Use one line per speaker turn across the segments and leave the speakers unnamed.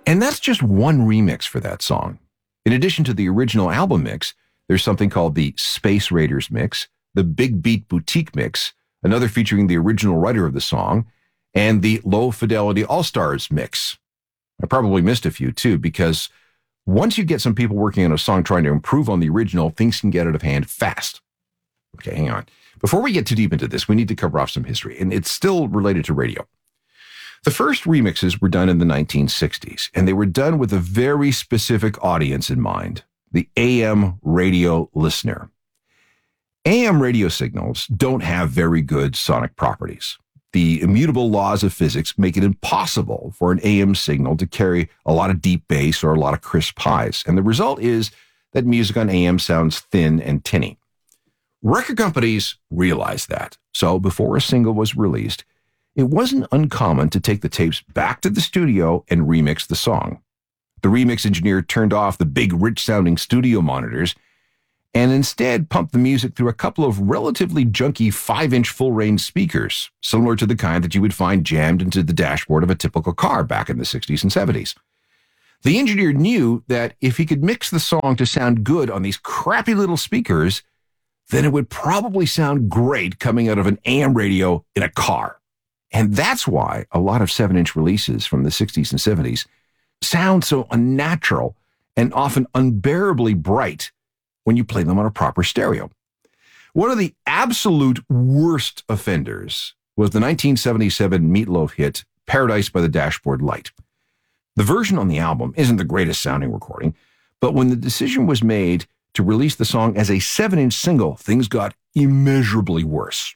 And that's just one remix for that song. In addition to the original album mix, there's something called the Space Raiders mix, the Big Beat Boutique mix, another featuring the original writer of the song, and the Low Fidelity All-Stars mix. I probably missed a few too, because once you get some people working on a song trying to improve on the original, things can get out of hand fast. Okay, hang on. Before we get too deep into this, we need to cover off some history, and it's still related to radio. The first remixes were done in the 1960s, and they were done with a very specific audience in mind, the AM radio listener. AM radio signals don't have very good sonic properties. The immutable laws of physics make it impossible for an AM signal to carry a lot of deep bass or a lot of crisp highs, and the result is that music on AM sounds thin and tinny. Record companies realized that, so before a single was released, it wasn't uncommon to take the tapes back to the studio and remix the song. The remix engineer turned off the big, rich-sounding studio monitors and instead pumped the music through a couple of relatively junky 5-inch full-range speakers, similar to the kind that you would find jammed into the dashboard of a typical car back in the 60s and 70s. The engineer knew that if he could mix the song to sound good on these crappy little speakers, then it would probably sound great coming out of an AM radio in a car. And that's why a lot of 7-inch releases from the 60s and 70s sound so unnatural and often unbearably bright when you play them on a proper stereo. One of the absolute worst offenders was the 1977 Meatloaf hit, Paradise by the Dashboard Light. The version on the album isn't the greatest sounding recording, but when the decision was made to release the song as a 7-inch single, things got immeasurably worse.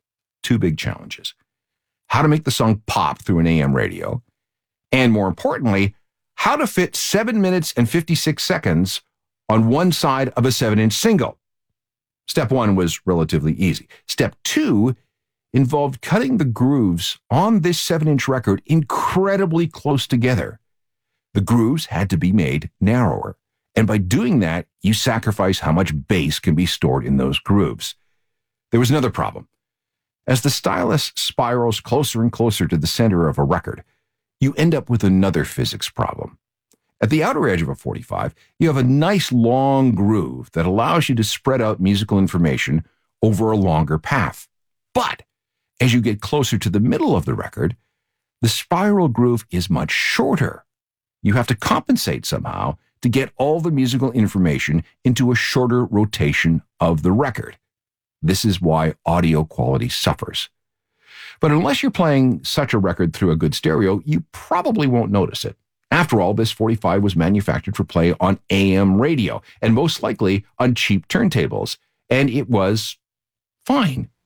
Two big challenges: how to make the song pop through an AM radio, and more importantly, how to fit 7 minutes and 56 seconds on one side of a 7-inch single. Step 1 was relatively easy. Step 2 involved cutting the grooves on this 7-inch record incredibly close together. The grooves had to be made narrower, and by doing that, you sacrifice how much bass can be stored in those grooves. There was another problem. As the stylus spirals closer and closer to the center of a record, you end up with another physics problem. At the outer edge of a 45, you have a nice long groove that allows you to spread out musical information over a longer path. But as you get closer to the middle of the record, the spiral groove is much shorter. You have to compensate somehow to get all the musical information into a shorter rotation of the record. This is why audio quality suffers. But unless you're playing such a record through a good stereo, you probably won't notice it. After all, this 45 was manufactured for play on AM radio, and most likely on cheap turntables, and it was fine.